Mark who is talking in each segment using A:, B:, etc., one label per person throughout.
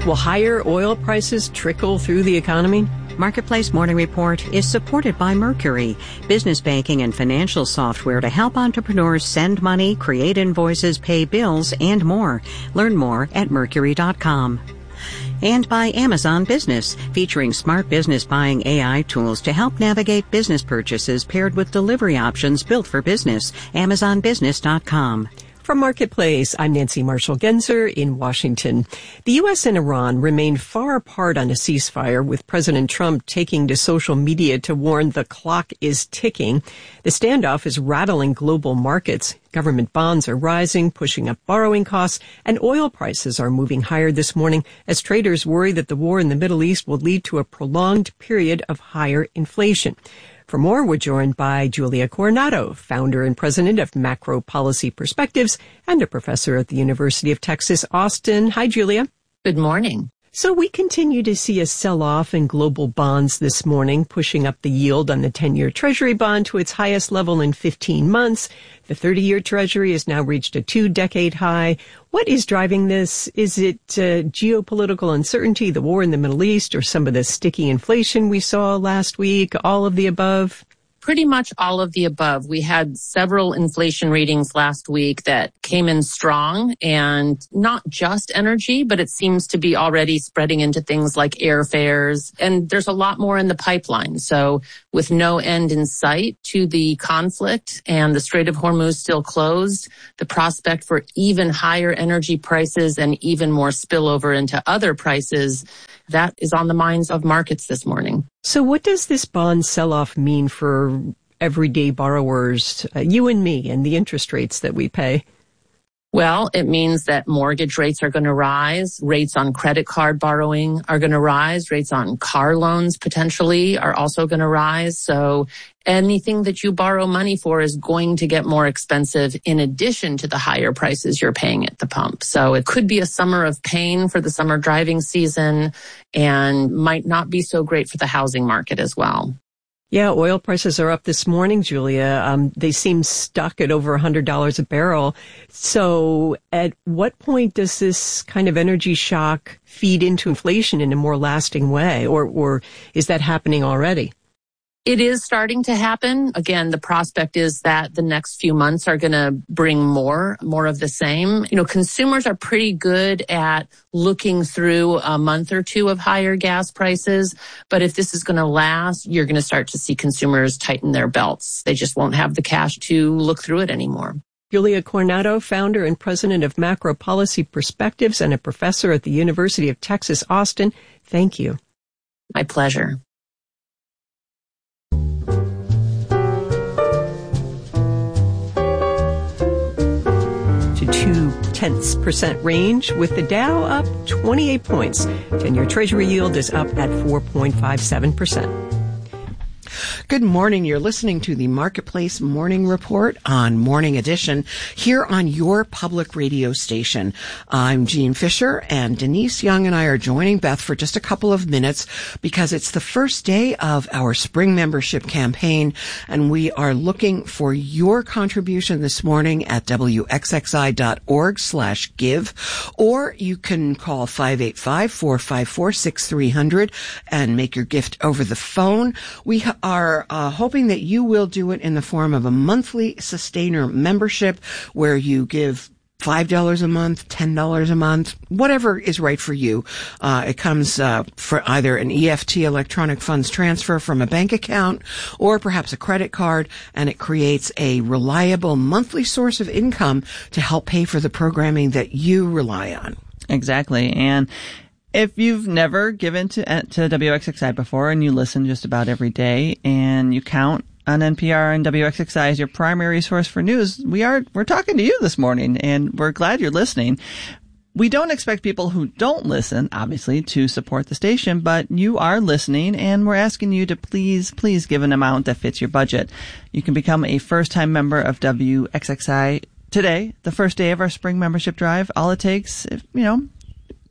A: Will higher oil prices trickle through the economy?
B: Marketplace Morning Report is supported by Mercury, business banking and financial software to help entrepreneurs send money, create invoices, pay bills, and more. Learn more at Mercury.com. And by Amazon Business, featuring smart business buying AI tools to help navigate business purchases paired with delivery options built for business. AmazonBusiness.com.
A: From Marketplace, I'm Nancy Marshall-Genzer in Washington. The U.S. and Iran remain far apart on a ceasefire, with President Trump taking to social media to warn the clock is ticking. The standoff is rattling global markets. Government bonds are rising, pushing up borrowing costs, and oil prices are moving higher this morning as traders worry that the war in the Middle East will lead to a prolonged period of higher inflation. For more, we're joined by Julia Coronado, founder and president of Macro Policy Perspectives and a professor at the University of Texas, Austin. Hi, Julia.
C: Good morning.
A: So we continue to see a sell-off in global bonds this morning, pushing up the yield on the 10-year Treasury bond to its highest level in 15 months. The 30-year Treasury has now reached a 2-decade high. What is driving this? Is it geopolitical uncertainty, the war in the Middle East, or some of the sticky inflation we saw last week? All of the above?
C: Pretty much all of the above. We had several inflation readings last week that came in strong, and not just energy, but it seems to be already spreading into things like airfares. And there's a lot more in the pipeline. So with no end in sight to the conflict and the Strait of Hormuz still closed, the prospect for even higher energy prices and even more spillover into other prices, that is on the minds of markets this morning.
A: So what does this bond sell-off mean for everyday borrowers, you and me, and the interest rates that we pay?
C: Well, it means that mortgage rates are going to rise. Rates on credit card borrowing are going to rise. Rates on car loans potentially are also going to rise. So anything that you borrow money for is going to get more expensive in addition to the higher prices you're paying at the pump. So it could be a summer of pain for the summer driving season and might not be so great for the housing market as well.
A: Yeah, oil prices are up this morning, Julia. They seem stuck at over $100 a barrel. So at what point does this kind of energy shock feed into inflation in a more lasting way? Or is that happening already?
C: It is starting to happen. Again, the prospect is that the next few months are going to bring more of the same. You know, consumers are pretty good at looking through a month or two of higher gas prices. But if this is going to last, you're going to start to see consumers tighten their belts. They just won't have the cash to look through it anymore.
A: Julia Coronado, founder and president of Macro Policy Perspectives and a professor at the University of Texas, Austin. Thank you.
C: My pleasure.
A: To 0.2% range, with the Dow up 28 points. 10-year Treasury yield is up at 4.57%.
D: Good morning. You're listening to the Marketplace Morning Report on Morning Edition here on your public radio station. I'm Jean Fisher, and Denise Young and I are joining Beth for just a couple of minutes because it's the first day of our spring membership campaign, and we are looking for your contribution this morning at wxxi.org/give, or you can call 585-454-6300 and make your gift over the phone. We are hoping that you will do it in the form of a monthly sustainer membership where you give $5 a month, $10 a month, whatever is right for you. It comes for either an EFT, electronic funds transfer, from a bank account, or perhaps a credit card, and it creates a reliable monthly source of income to help pay for the programming that you rely on.
E: Exactly. And if you've never given to WXXI before and you listen just about every day and you count on NPR and WXXI as your primary source for news, we're talking to you this morning, and we're glad you're listening. We don't expect people who don't listen, obviously, to support the station, but you are listening, and we're asking you to please give an amount that fits your budget. You can become a first-time member of WXXI today, the first day of our spring membership drive. All it takes,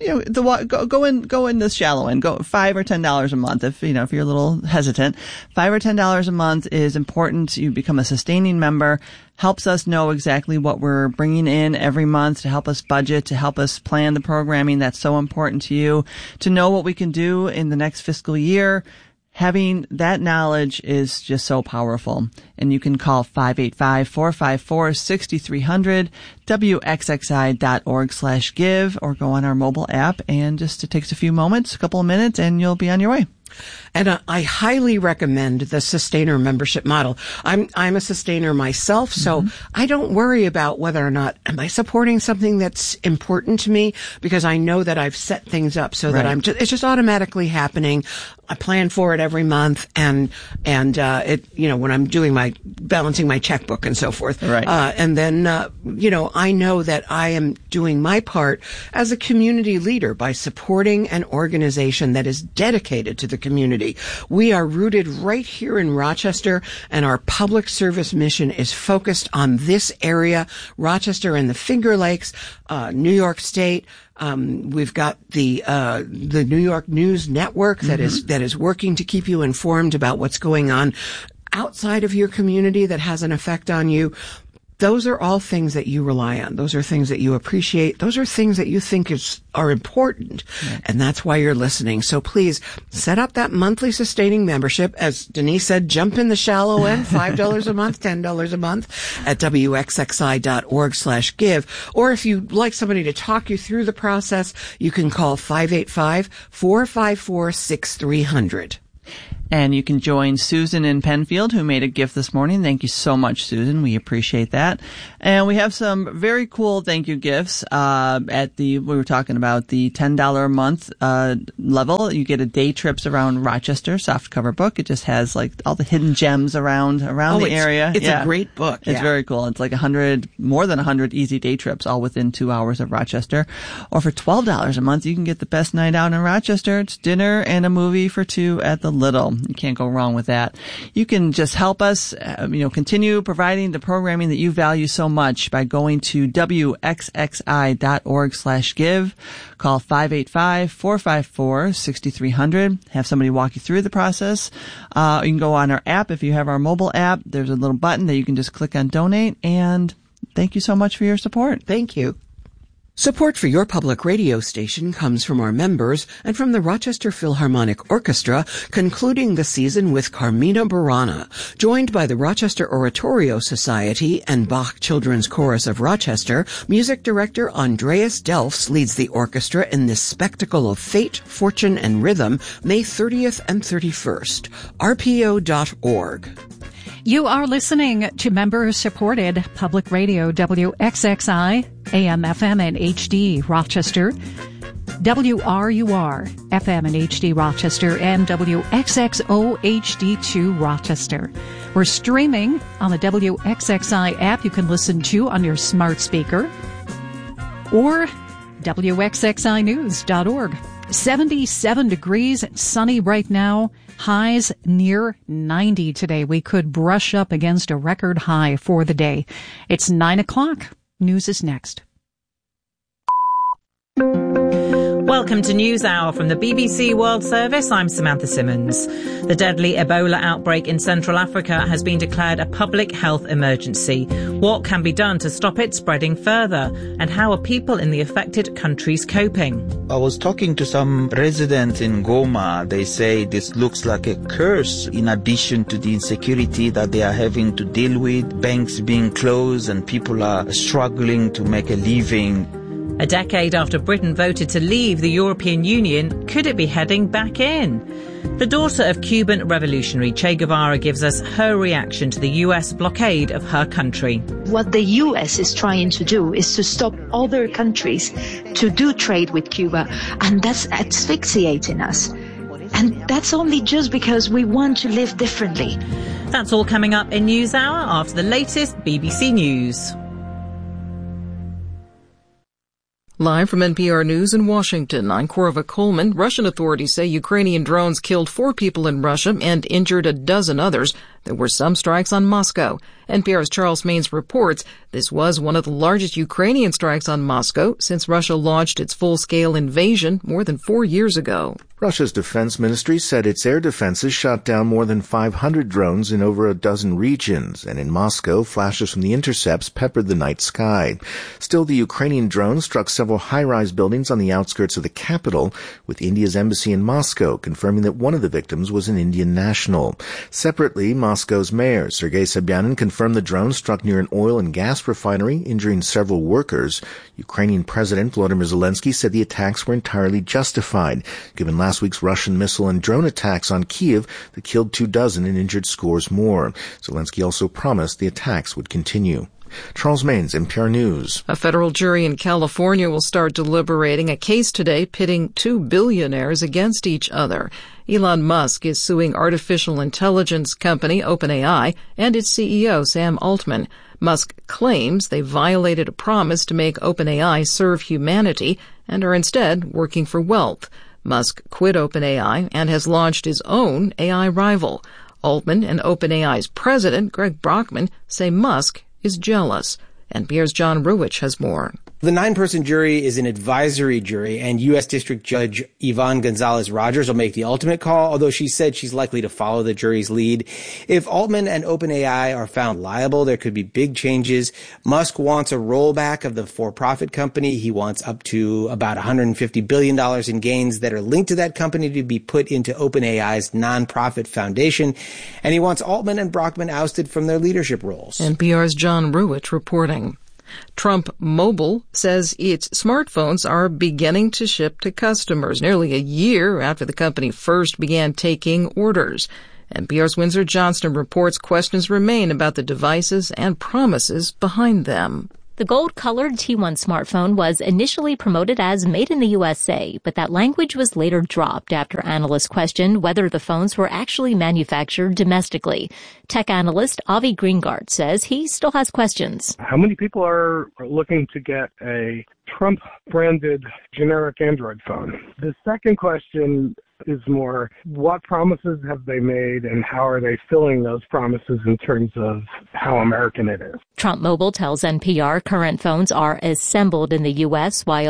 E: go in the shallow end. Go $5 or $10 a month. If you're a little hesitant, $5 or $10 a month is important. You become a sustaining member. Helps us know exactly what we're bringing in every month to help us budget, to help us plan the programming that's so important to you, to know what we can do in the next fiscal year. Having that knowledge is just so powerful. And you can call 585-454-6300, wxxi.org/give, or go on our mobile app, and just it takes a few moments, a couple of minutes, and you'll be on your way.
D: And I highly recommend the sustainer membership model. I'm a sustainer myself, so I don't worry about whether or not am I supporting something that's important to me, because I know that I've set things up so that it's just automatically happening. I plan for it every month, and it, when I'm doing balancing my checkbook and so forth.
E: Right.
D: And then, I know that I am doing my part as a community leader by supporting an organization that is dedicated to the community. We are rooted right here in Rochester, and our public service mission is focused on this area, Rochester and the Finger Lakes, New York State. We've got the New York News Network that is working to keep you informed about what's going on outside of your community that has an effect on you. Those are all things that you rely on. Those are things that you appreciate. Those are things that you think are important. Right. And that's why you're listening. So please set up that monthly sustaining membership. As Denise said, jump in the shallow end, $5 a month, $10 a month at wxxi.org/give. Or if you'd like somebody to talk you through the process, you can call 585-454-6300.
E: And you can join Susan in Penfield, who made a gift this morning. Thank you so much, Susan. We appreciate that. And we have some very cool thank you gifts we were talking about the $10 a month level. You get a day trips around Rochester softcover book. It just has like all the hidden gems around the area.
D: It's a great book.
E: It's very cool. It's like more than 100 easy day trips, all within 2 hours of Rochester. Or for $12 a month, you can get the best night out in Rochester. It's dinner and a movie for two at the Little. You can't go wrong with that. You can just help us, continue providing the programming that you value so much by going to wxxi.org/give. Call 585-454-6300. Have somebody walk you through the process. You can go on our app. If you have our mobile app, there's a little button that you can just click on donate. And thank you so much for your support.
D: Thank you. Support for your public radio station comes from our members and from the Rochester Philharmonic Orchestra, concluding the season with Carmina Burana. Joined by the Rochester Oratorio Society and Bach Children's Chorus of Rochester, music director Andreas Delfs leads the orchestra in this spectacle of fate, fortune, and rhythm, May 30th and 31st. rpo.org.
F: You are listening to member-supported public radio WXXI, AM, FM, and HD Rochester, WRUR, FM and HD Rochester, and WXXO HD2 Rochester. We're streaming on the WXXI app you can listen to on your smart speaker, or WXXInews.org. 77 degrees, sunny right now, highs near 90 today. We could brush up against a record high for the day. It's 9 o'clock. News is next.
G: Welcome to News Hour from the BBC World Service. I'm Samantha Simmons. The deadly Ebola outbreak in Central Africa has been declared a public health emergency. What can be done to stop it spreading further? And how are people in the affected countries coping?
H: I was talking to some residents in Goma. They say this looks like a curse in addition to the insecurity that they are having to deal with, banks being closed and people are struggling to make a living.
G: A decade after Britain voted to leave the European Union, could it be heading back in? The daughter of Cuban revolutionary Che Guevara gives us her reaction to the US blockade of her country.
I: What the US is trying to do is to stop other countries to do trade with Cuba, and that's asphyxiating us. And that's only just because we want to live differently.
G: That's all coming up in News Hour after the latest BBC News.
J: Live from NPR News in Washington, I'm Korva Coleman. Russian authorities say Ukrainian drones killed 4 people in Russia and injured a dozen others. There were some strikes on Moscow. NPR's Charles Maines reports this was one of the largest Ukrainian strikes on Moscow since Russia launched its full-scale invasion more than 4 years ago.
K: Russia's defense ministry said its air defenses shot down more than 500 drones in over a dozen regions, and in Moscow, flashes from the intercepts peppered the night sky. Still, the Ukrainian drones struck several high-rise buildings on the outskirts of the capital, with India's embassy in Moscow confirming that one of the victims was an Indian national. Separately, Moscow's mayor, Sergei Sobyanin, confirmed the drone struck near an oil and gas refinery, injuring several workers. Ukrainian President Volodymyr Zelensky said the attacks were entirely justified, given last week's Russian missile and drone attacks on Kyiv that killed 24 and injured scores more. Zelensky also promised the attacks would continue. Charles Maines, NPR News.
J: A federal jury in California will start deliberating a case today pitting 2 billionaires against each other. Elon Musk is suing artificial intelligence company OpenAI and its CEO, Sam Altman. Musk claims they violated a promise to make OpenAI serve humanity and are instead working for wealth. Musk quit OpenAI and has launched his own AI rival. Altman and OpenAI's president, Greg Brockman, say Musk is jealous. NPR's John Ruwitch has more.
L: The 9-person jury is an advisory jury, and U.S. District Judge Yvonne Gonzalez-Rogers will make the ultimate call, although she said she's likely to follow the jury's lead. If Altman and OpenAI are found liable, there could be big changes. Musk wants a rollback of the for-profit company. He wants up to about $150 billion in gains that are linked to that company to be put into OpenAI's nonprofit foundation. And he wants Altman and Brockman ousted from their leadership roles.
J: NPR's John Ruwitch reporting. Trump Mobile says its smartphones are beginning to ship to customers nearly a year after the company first began taking orders. NPR's Windsor Johnston reports questions remain about the devices and promises behind them.
M: The gold-colored T1 smartphone was initially promoted as made in the USA, but that language was later dropped after analysts questioned whether the phones were actually manufactured domestically. Tech analyst Avi Greengard says he still has questions.
N: How many people are looking to get a Trump-branded generic Android phone? The second question is more, what promises have they made and how are they filling those promises in terms of how American it is?
M: Trump Mobile tells NPR current phones are assembled in the U.S. while